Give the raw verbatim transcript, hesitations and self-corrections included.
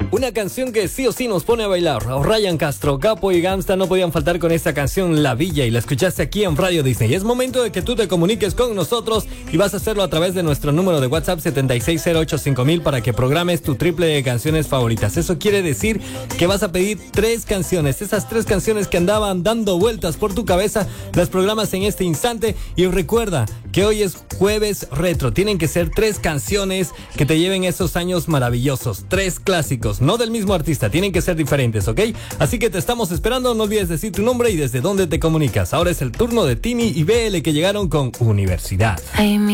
Una canción que sí o sí nos pone a bailar. Ryan Castro, Capo y Gamsta no podían faltar con esta canción La Villa y la escuchaste aquí en Radio Disney. Es momento de que tú te comuniques con nosotros y vas a hacerlo a través de nuestro número de WhatsApp setenta y seis cero ocho cinco mil para que programes tu triple de canciones favoritas. Eso quiere decir que vas a pedir tres canciones. Esas tres canciones que andaban dando vueltas por tu cabeza, las programas en este instante. Y recuerda que hoy es jueves retro. Tienen que ser tres canciones que te lleven esos años maravillosos. Tres clásicos. No del mismo artista, tienen que ser diferentes, ¿ok? Así que te estamos esperando, no olvides decir tu nombre y desde dónde te comunicas. Ahora es el turno de Tini y B L que llegaron con Universidad.